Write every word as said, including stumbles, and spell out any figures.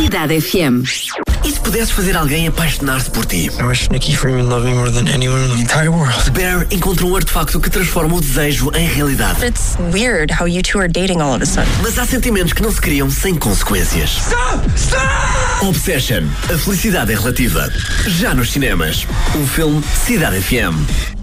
Cidade F M. E se pudesses fazer alguém apaixonar-se por ti? I wish Nikki Freeman loved me more than anyone in the entire world. Bear encontrou um artefacto que transforma o desejo em realidade. It's weird how you two are dating all of a sudden. Mas há sentimentos que não se criam sem consequências. Stop! Stop! Obsession. A felicidade é relativa. Já nos cinemas. Um filme Cidade F M.